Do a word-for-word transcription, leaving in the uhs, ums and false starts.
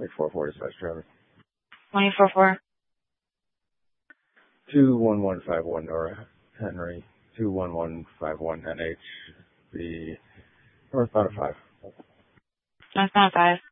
Wait, four four dispatch driver. twenty-four four. two one one five one Nora Henry. two one one five one N H. The northbound of five. Northbound five.